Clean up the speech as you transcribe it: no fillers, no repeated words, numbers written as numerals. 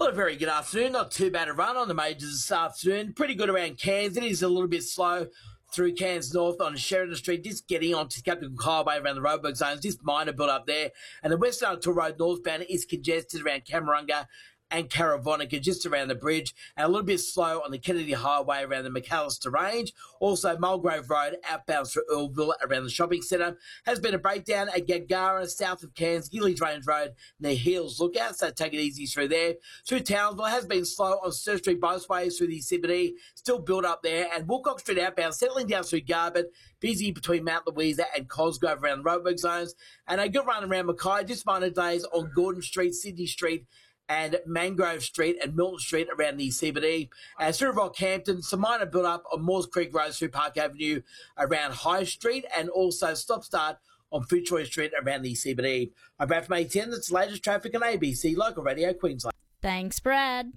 a very good afternoon. Not too bad a run on the majors this afternoon. Pretty good around Cairns. It is a little bit slow through Cairns North on Sheridan Street, just getting onto Captain Cook Highway around the roadwork zones. Just minor build up there. And the Western Tour Road northbound is congested around Camarunga and Caravonica, just around the bridge, and a little bit slow on the Kennedy Highway around the McAllister Range. Also, Mulgrave Road outbound through Earlville around the shopping centre. Has been a breakdown at Gagara, south of Cairns, Gillies Range Road near Heels Lookout, so take it easy through there. Through Townsville, has been slow on Sir Street both ways through the CBD, still built up there, and Woolcock Street outbound, settling down through Garbett, busy between Mount Louisa and Cosgrove around the roadwork zones, and a good run around Mackay, just minor delays on Gordon Street, Sydney Street, and Mangrove Street and Milton Street around the CBD. And through Rockhampton, some minor build-up on Moores Creek Road through Park Avenue around High Street, and also stop-start on Fitzroy Street around the CBD. I'm Brad from A10. That's the latest traffic on ABC Local Radio Queensland. Thanks, Brad.